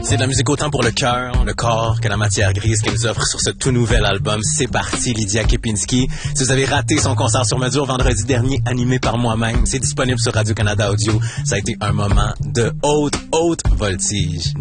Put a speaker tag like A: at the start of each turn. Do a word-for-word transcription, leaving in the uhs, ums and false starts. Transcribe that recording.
A: C'est de la musique autant pour le cœur, le corps que la matière grise qu'elle nous offre sur ce tout nouvel album. C'est parti, Lydia Kepinski. Si vous avez raté son concert sur mesure vendredi dernier, animé par moi-même, c'est disponible sur Radio-Canada Audio. Ça a été un moment de haute, haute voltige.